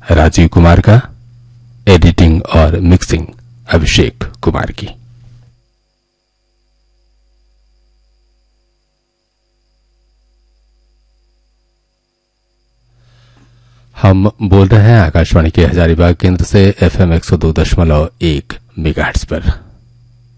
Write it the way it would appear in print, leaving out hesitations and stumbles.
राजीव कुमार का, एडिटिंग और मिक्सिंग अभिषेक कुमार की। हम बोल रहे हैं आकाशवाणी के हजारीबाग केंद्र से FM 102.1 मेगाहर्ट्ज पर।